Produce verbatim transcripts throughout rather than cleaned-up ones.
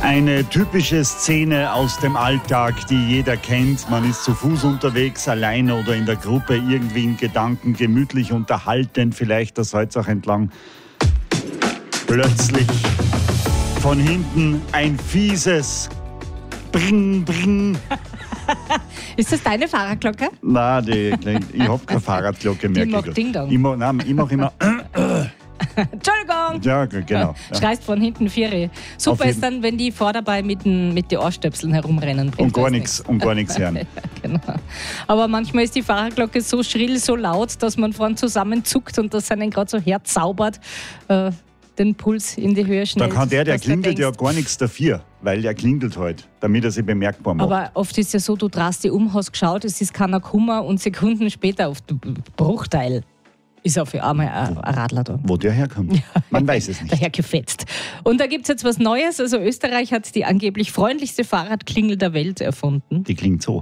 Eine typische Szene aus dem Alltag, die jeder kennt. Man ist zu Fuß unterwegs, alleine oder in der Gruppe, irgendwie in Gedanken gemütlich unterhalten, vielleicht das Salzach entlang. Plötzlich von hinten ein fieses Bring, Bring. Ist das deine Fahrradglocke? Nein, die, ich habe keine Fahrradglocke mehr. Die macht Ding Dong. Ich mache mach immer... Entschuldigung! Ja, genau. Ja. Schreist von hinten Vieri. Super ist dann, wenn die vor dabei mit den, mit den Ohrstöpseln herumrennen. Und gar nichts und gar nichts hören. Ja, genau. Aber manchmal ist die Fahrradglocke so schrill, so laut, dass man vorn zusammenzuckt und das einen gerade so herzaubert, äh, den Puls in die Höhe schnellt. Da kann der, der klingelt, ja denkst, gar nichts dafür, weil der klingelt halt, damit er sich bemerkbar macht. aber oft ist ja so, du drehst dich um, hast geschaut, es ist keiner Kummer und Sekunden später auf den Bruchteil ist auf einmal ein, ein Radler da. Wo der herkommt, ja. Man weiß es nicht. Daher gefetzt. Und da gibt es jetzt was Neues. Also Österreich hat die angeblich freundlichste Fahrradklingel der Welt erfunden. Die klingt so.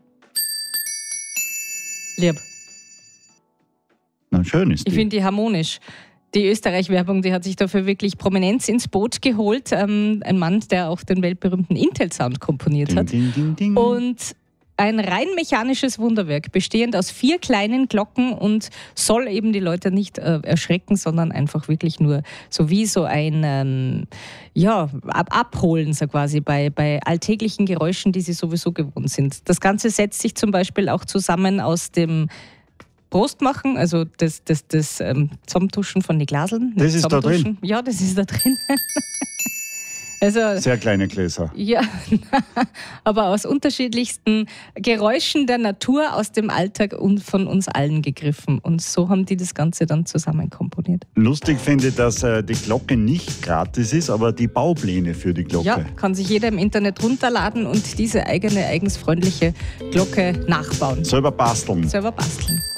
Lieb. Na, schön ist die. Ich finde die harmonisch. Die Österreich-Werbung, die hat sich dafür wirklich Prominenz ins Boot geholt. Ähm, ein Mann, der auch den weltberühmten Intel-Sound komponiert ding, hat. Ding, ding, ding. Und ein rein mechanisches Wunderwerk, bestehend aus vier kleinen Glocken und soll eben die Leute nicht äh, erschrecken, sondern einfach wirklich nur so wie so ein ähm, ja, ab Abholen so quasi bei, bei alltäglichen Geräuschen, die sie sowieso gewohnt sind. Das Ganze setzt sich zum Beispiel auch zusammen aus dem Prost machen, also das, das, das ähm, Zusammentuschen von den Glaseln. Das ist da drin? Ja, das ist da drin. Also, sehr kleine Gläser. Ja, aber aus unterschiedlichsten Geräuschen der Natur, aus dem Alltag und von uns allen gegriffen. Und so haben die das Ganze dann zusammen komponiert. Lustig finde ich, dass äh, die Glocke nicht gratis ist, aber die Baupläne für die Glocke. Ja, kann sich jeder im Internet runterladen und diese eigene, eigens freundliche Glocke nachbauen. Selber basteln. Selber basteln.